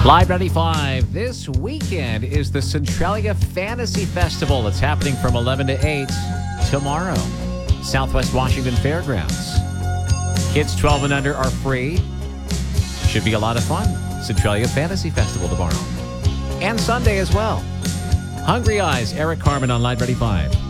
Live 95. This weekend is the Centralia Fantasy Festival. It's happening from 11 to 8 tomorrow. Southwest Washington Fairgrounds. Kids 12 and under are free. Should be a lot of fun. Centralia Fantasy Festival tomorrow. And Sunday as well. Hungry Eyes, Eric Carmen on Live 95.